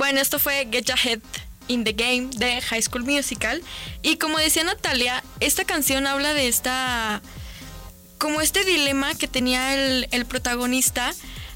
bueno, esto fue Get Your Head in the Game de High School Musical. Y como decía Natalia, esta canción habla de como este dilema que tenía el protagonista.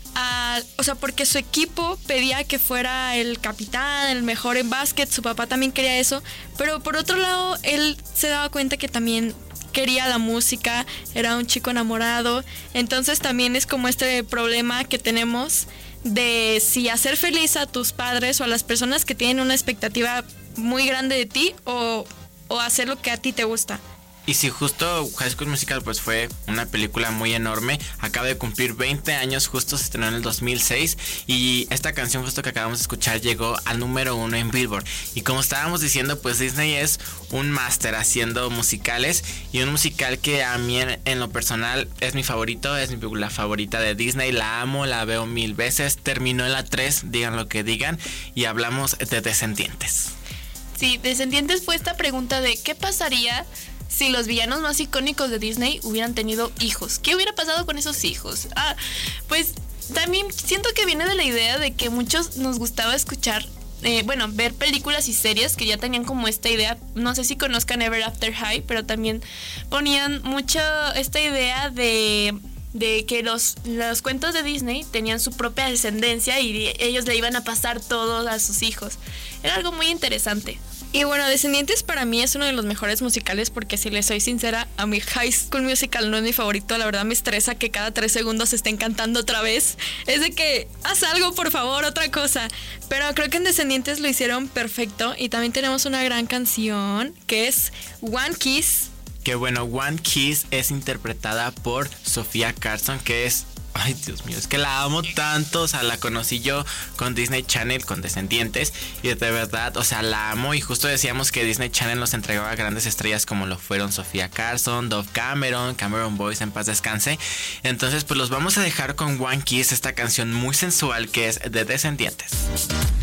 O sea, porque su equipo pedía que fuera el capitán, el mejor en básquet, su papá también quería eso, pero por otro lado, él se daba cuenta que también quería la música, era un chico enamorado, entonces también es como este problema que tenemos de si hacer feliz a tus padres o a las personas que tienen una expectativa muy grande de ti o hacer lo que a ti te gusta. Y si justo High School Musical pues fue una película muy enorme, acaba de cumplir 20 años, justo se estrenó en el 2006 y esta canción justo que acabamos de escuchar llegó al número 1 en Billboard. Y como estábamos diciendo, pues Disney es un máster haciendo musicales y un musical que a mí en lo personal es mi favorito, es mi película favorita de Disney, la amo, la veo 1000 veces, terminó en la 3, digan lo que digan, y hablamos de Descendientes. Sí, Descendientes fue esta pregunta de ¿qué pasaría si los villanos más icónicos de Disney hubieran tenido hijos? ¿Qué hubiera pasado con esos hijos? Pues también siento que viene de la idea de que muchos nos gustaba escuchar, ver películas y series que ya tenían como esta idea. No sé si conozcan Ever After High, pero también ponían mucho esta idea de que los cuentos de Disney tenían su propia descendencia y ellos le iban a pasar todo a sus hijos. Era algo muy interesante. Y bueno, Descendientes para mí es uno de los mejores musicales porque si les soy sincera, a mi High School Musical no es mi favorito. La verdad me estresa que cada 3 segundos estén cantando otra vez. Es de que, haz algo por favor, otra cosa. Pero creo que en Descendientes lo hicieron perfecto. Y también tenemos una gran canción que es One Kiss. Que bueno, One Kiss es interpretada por Sofía Carson, que es... Ay, Dios mío, es que la amo tanto. O sea, la conocí yo con Disney Channel, con Descendientes. Y de verdad, o sea, la amo. Y justo decíamos que Disney Channel nos entregaba grandes estrellas como lo fueron Sofía Carson, Dove Cameron, Cameron Boyce, en paz descanse. Entonces, pues los vamos a dejar con One Kiss, esta canción muy sensual que es de Descendientes.